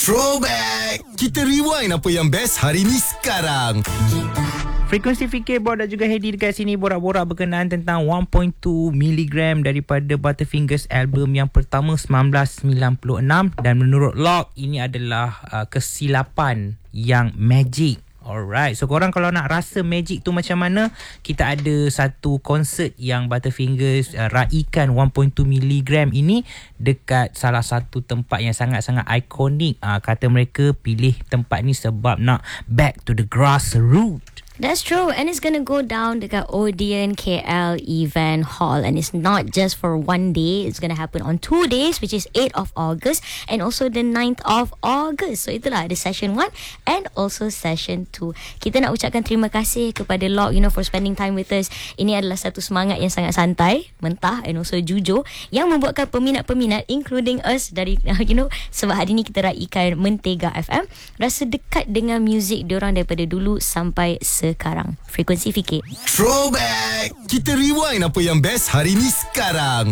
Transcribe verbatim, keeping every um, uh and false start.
Throwback. Kita rewind apa yang best hari ni sekarang. Frekuensi Fikir Board dan juga Hedi dekat sini borak-borak berkenaan tentang one point two miligram daripada Butterfingers album yang pertama sembilan belas sembilan puluh enam, dan menurut Log ini adalah uh, kesilapan yang magic. Alright, so korang kalau nak rasa magic tu macam mana, kita ada satu konsert yang Butterfingers uh, raikan one point two miligram ini dekat salah satu tempat yang sangat-sangat ikonik. Uh, kata mereka pilih tempat ni sebab nak back to the grassroots. That's true, and it's gonna go down dekat Odeon K L Event Hall, and it's not just for one day. It's gonna happen on two days, which is eighth of August and also the ninth of August. So itulah, ada session one and also session two. Kita nak ucapkan terima kasih kepada Log, you know, for spending time with us. Ini adalah satu semangat yang sangat santai, mentah and also jujur yang membuatkan peminat-peminat including us dari you know, sebab hari ni kita raikan Mentega F M, rasa dekat dengan muzik diorang daripada dulu sampai sekarang. Frekuensi Fikir. Throwback. Kita rewind apa yang best hari ni sekarang.